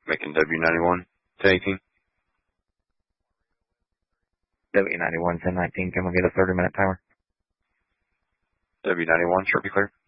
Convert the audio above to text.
Making W91, 1018. W91, 1019, can we get a 30-minute timer? W91, sure, be clear.